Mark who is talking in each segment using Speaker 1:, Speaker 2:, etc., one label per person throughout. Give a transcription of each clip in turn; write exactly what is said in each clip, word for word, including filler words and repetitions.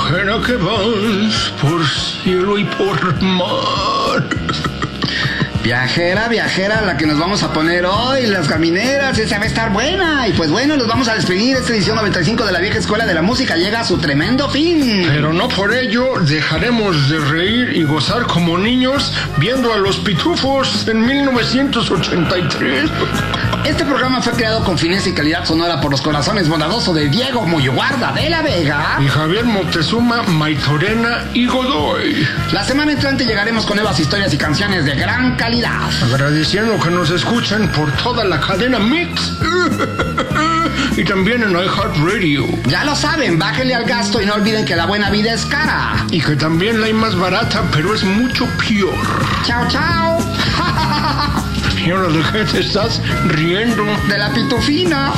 Speaker 1: Viajera que vas por cielo y por mar.
Speaker 2: Viajera, viajera, la que nos vamos a poner hoy, las camineras, esa va a estar buena. Y pues bueno, los vamos a despedir. Esta edición noventa y cinco de la vieja escuela de la música llega a su tremendo fin.
Speaker 1: Pero no por ello dejaremos de reír y gozar como niños viendo a los Pitufos en mil novecientos ochenta y tres.
Speaker 2: Este programa fue creado con fineza y calidad sonora por los corazones bondadosos de Diego Muyuguarda de la Vega
Speaker 1: y Javier Moctezuma, Maitorena y Godoy.
Speaker 2: La semana entrante llegaremos con nuevas historias y canciones de gran calidad.
Speaker 1: Agradeciendo que nos escuchen por toda la cadena Mix y también en iHeartRadio.
Speaker 2: Ya lo saben, bájenle al gasto y no olviden que la buena vida es cara.
Speaker 1: Y que también la hay más barata, pero es mucho peor.
Speaker 2: Chao, chao.
Speaker 1: ¿Y ahora de qué te estás riendo?
Speaker 2: De la pitufina.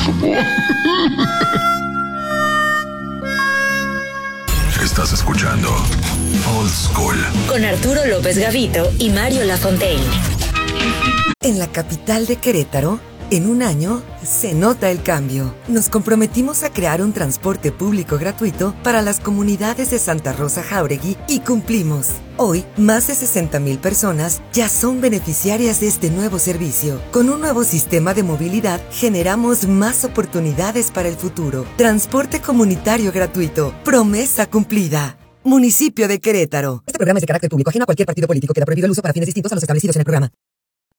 Speaker 3: Estás escuchando Old School
Speaker 4: con Arturo López Gavito y Mario Lafontaine.
Speaker 5: En la capital de Querétaro, en un año, se nota el cambio. Nos comprometimos a crear un transporte público gratuito para las comunidades de Santa Rosa Jáuregui y cumplimos. Hoy, más de sesenta mil personas ya son beneficiarias de este nuevo servicio. Con un nuevo sistema de movilidad, generamos más oportunidades para el futuro. Transporte comunitario gratuito. Promesa cumplida. Municipio de Querétaro. Este programa es de carácter público, ajeno a cualquier partido político. Queda prohibido el uso para fines distintos a los establecidos en el programa.